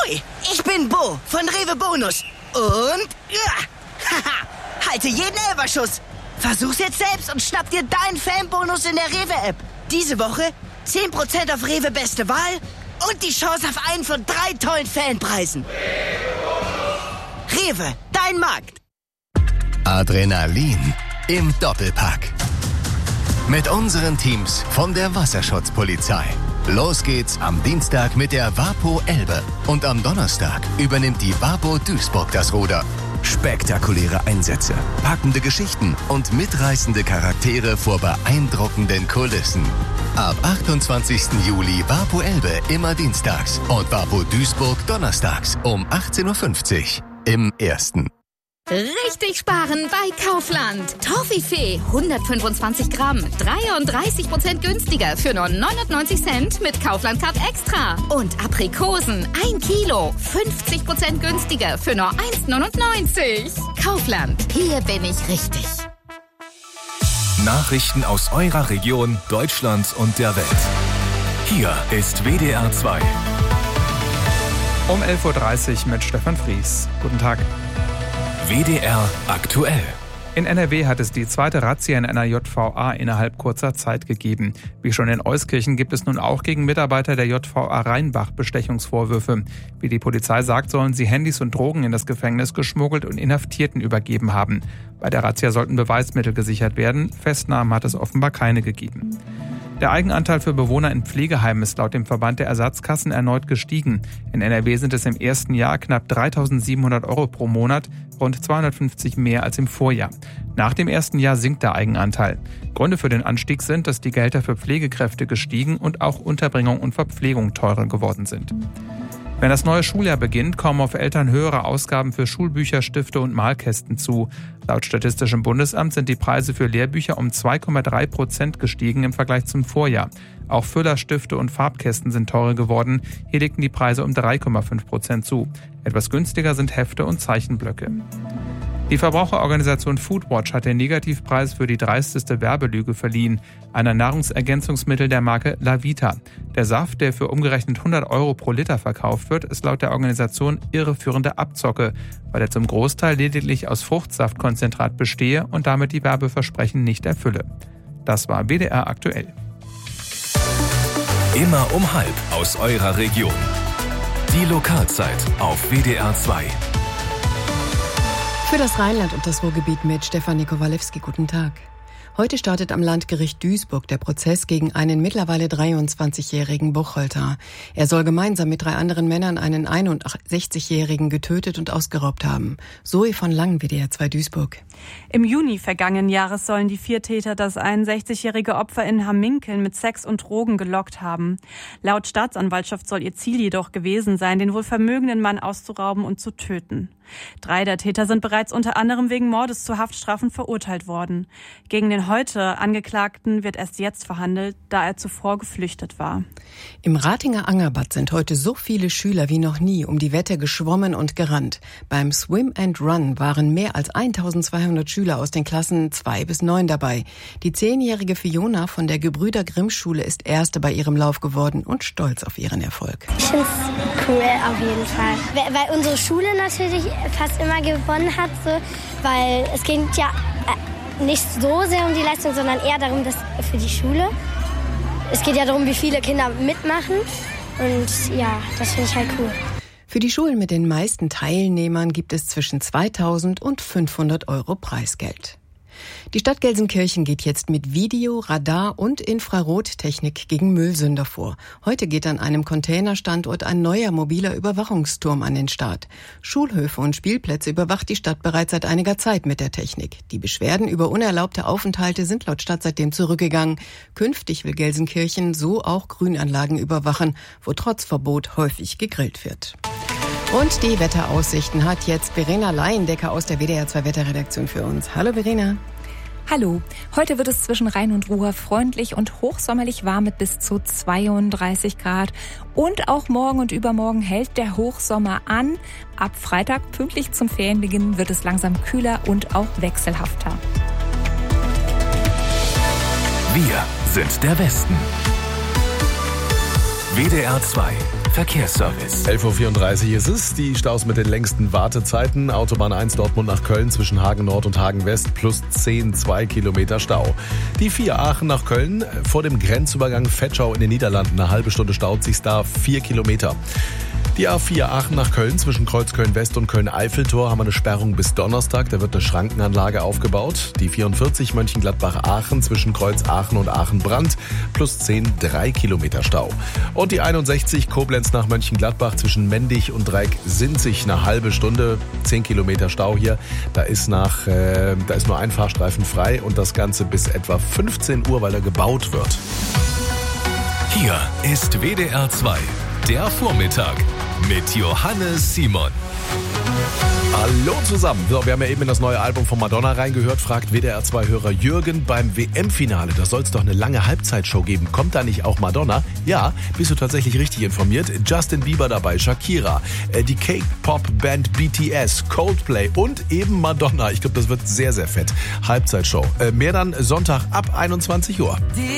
Hi, ich bin Bo von Rewe Bonus. Und halte jeden Elferschuss. Versuch's jetzt selbst und schnapp dir deinen Fanbonus in der Rewe-App. Diese Woche 10% auf Rewe Beste Wahl und die Chance auf einen von 3 tollen Fanpreisen. Rewe, dein Markt. Adrenalin im Doppelpack. Mit unseren Teams von der Wasserschutzpolizei. Los geht's am Dienstag mit der WaPo Elbe. Und am Donnerstag übernimmt die WaPo Duisburg das Ruder. Spektakuläre Einsätze, packende Geschichten und mitreißende Charaktere vor beeindruckenden Kulissen. Ab 28. Juli WaPo Elbe immer dienstags und WaPo Duisburg donnerstags um 18.50 Uhr im Ersten. Richtig sparen bei Kaufland. Toffifee 125 Gramm, 33% günstiger für nur 99 Cent mit Kaufland Card Extra. Und Aprikosen 1 Kilo, 50% günstiger für nur 1,99. Kaufland, hier bin ich richtig. Nachrichten aus eurer Region, Deutschland und der Welt. Hier ist WDR 2. Um 11.30 Uhr mit Stefan Fries. Guten Tag. WDR aktuell. In NRW hat es die zweite Razzia in einer JVA innerhalb kurzer Zeit gegeben. Wie schon in Euskirchen gibt es nun auch gegen Mitarbeiter der JVA Rheinbach Bestechungsvorwürfe. Wie die Polizei sagt, sollen sie Handys und Drogen in das Gefängnis geschmuggelt und Inhaftierten übergeben haben. Bei der Razzia sollten Beweismittel gesichert werden. Festnahmen hat es offenbar keine gegeben. Der Eigenanteil für Bewohner in Pflegeheimen ist laut dem Verband der Ersatzkassen erneut gestiegen. In NRW sind es im ersten Jahr knapp 3.700 € pro Monat, rund 250 mehr als im Vorjahr. Nach dem ersten Jahr sinkt der Eigenanteil. Gründe für den Anstieg sind, dass die Gehälter für Pflegekräfte gestiegen und auch Unterbringung und Verpflegung teurer geworden sind. Wenn das neue Schuljahr beginnt, kommen auf Eltern höhere Ausgaben für Schulbücher, Stifte und Malkästen zu. Laut Statistischem Bundesamt sind die Preise für Lehrbücher um 2,3% gestiegen im Vergleich zum Vorjahr. Auch Füller, Stifte und Farbkästen sind teurer geworden. Hier legten die Preise um 3,5% zu. Etwas günstiger sind Hefte und Zeichenblöcke. Die Verbraucherorganisation Foodwatch hat den Negativpreis für die dreisteste Werbelüge verliehen, einer Nahrungsergänzungsmittel der Marke Lavita. Der Saft, der für umgerechnet 100 € pro Liter verkauft wird, ist laut der Organisation irreführende Abzocke, weil er zum Großteil lediglich aus Fruchtsaftkonzentrat bestehe und damit die Werbeversprechen nicht erfülle. Das war WDR aktuell. Immer um 12:30 aus eurer Region. Die Lokalzeit auf WDR 2. Für das Rheinland und das Ruhrgebiet mit Stefanie Kowalewski. Guten Tag. Heute startet am Landgericht Duisburg der Prozess gegen einen mittlerweile 23-jährigen Buchholter. Er soll gemeinsam mit 3 anderen Männern einen 61-jährigen getötet und ausgeraubt haben. Zoe von Lang, WDR 2 Duisburg. Im Juni vergangenen Jahres sollen die 4 Täter das 61-jährige Opfer in Hamminkeln mit Sex und Drogen gelockt haben. Laut Staatsanwaltschaft soll ihr Ziel jedoch gewesen sein, den wohl vermögenden Mann auszurauben und zu töten. 3 der Täter sind bereits unter anderem wegen Mordes zu Haftstrafen verurteilt worden. Gegen den heute Angeklagten wird erst jetzt verhandelt, da er zuvor geflüchtet war. Im Ratinger Angerbad sind heute so viele Schüler wie noch nie um die Wette geschwommen und gerannt. Beim Swim and Run waren mehr als 1200 Schüler aus den Klassen 2 bis 9 dabei. Die 10-jährige Fiona von der Gebrüder Grimm Schule ist Erste bei ihrem Lauf geworden und stolz auf ihren Erfolg. Ich finde es cool auf jeden Fall, weil unsere Schule natürlich fast immer gewonnen hat, so, weil es geht ja nicht so sehr um die Leistung, sondern eher darum, dass für die Schule. Es geht ja darum, wie viele Kinder mitmachen und ja, das finde ich halt cool. Für die Schulen mit den meisten Teilnehmern gibt es zwischen 2.000 und 500 € Preisgeld. Die Stadt Gelsenkirchen geht jetzt mit Video-, Radar- und Infrarottechnik gegen Müllsünder vor. Heute geht an einem Containerstandort ein neuer mobiler Überwachungsturm an den Start. Schulhöfe und Spielplätze überwacht die Stadt bereits seit einiger Zeit mit der Technik. Die Beschwerden über unerlaubte Aufenthalte sind laut Stadt seitdem zurückgegangen. Künftig will Gelsenkirchen so auch Grünanlagen überwachen, wo trotz Verbot häufig gegrillt wird. Und die Wetteraussichten hat jetzt Verena Laiendecker aus der WDR 2 Wetterredaktion für uns. Hallo Verena. Hallo. Heute wird es zwischen Rhein und Ruhr freundlich und hochsommerlich warm mit bis zu 32 Grad. Und auch morgen und übermorgen hält der Hochsommer an. Ab Freitag, pünktlich zum Ferienbeginn, wird es langsam kühler und auch wechselhafter. Wir sind der Westen. WDR 2 Verkehrsservice. 11.34 Uhr ist es. Die Staus mit den längsten Wartezeiten. Autobahn 1 Dortmund nach Köln zwischen Hagen Nord und Hagen West plus 2 Kilometer Stau. Die 4 Aachen nach Köln vor dem Grenzübergang Vetschau in den Niederlanden. Eine halbe Stunde staut sich da 4 Kilometer. Die A4 Aachen nach Köln zwischen Kreuz Köln-West und Köln-Eiffeltor haben wir eine Sperrung bis Donnerstag. Da wird eine Schrankenanlage aufgebaut. Die 44 Mönchengladbach-Aachen zwischen Kreuz Aachen und Aachen-Brand plus 3 Kilometer Stau. Und die 61 Koblenz nach Mönchengladbach zwischen Mendig und Dreieck-Sinzig eine halbe Stunde, 10 Kilometer Stau hier. Da ist nur ein Fahrstreifen frei und das Ganze bis etwa 15 Uhr, weil da gebaut wird. Hier ist WDR 2, der Vormittag mit Johannes Simon. Hallo zusammen. So, wir haben ja eben in das neue Album von Madonna reingehört, fragt WDR2-Hörer Jürgen beim WM-Finale. Da soll es doch eine lange Halbzeitshow geben. Kommt da nicht auch Madonna? Ja, bist du tatsächlich richtig informiert. Justin Bieber dabei, Shakira, die K-Pop-Band BTS, Coldplay und eben Madonna. Ich glaube, das wird sehr, sehr fett. Halbzeitshow. Mehr dann Sonntag ab 21 Uhr.